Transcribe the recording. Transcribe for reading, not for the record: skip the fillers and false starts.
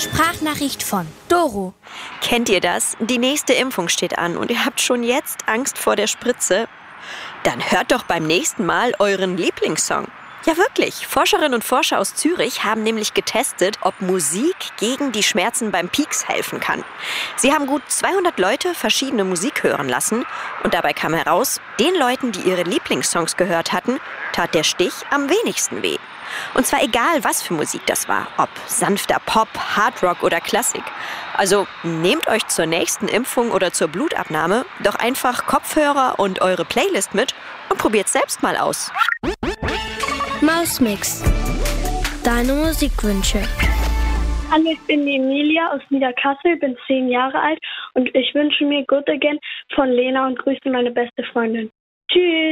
Sprachnachricht von Doro. Kennt ihr das? Die nächste Impfung steht an und ihr habt schon jetzt Angst vor der Spritze? Dann hört doch beim nächsten Mal euren Lieblingssong. Ja wirklich, Forscherinnen und Forscher aus Zürich haben nämlich getestet, ob Musik gegen die Schmerzen beim Pieks helfen kann. Sie haben gut 200 Leute verschiedene Musik hören lassen und dabei kam heraus, den Leuten, die ihre Lieblingssongs gehört hatten, tat der Stich am wenigsten weh. Und zwar egal, was für Musik das war, ob sanfter Pop, Hardrock oder Klassik. Also nehmt euch zur nächsten Impfung oder zur Blutabnahme doch einfach Kopfhörer und eure Playlist mit und probiert selbst mal aus. Mausmix. Deine Musikwünsche. Hallo, ich bin die Emilia aus Niederkassel, bin 10 Jahre alt und ich wünsche mir Good Again von Lena und grüße meine beste Freundin. Tschüss!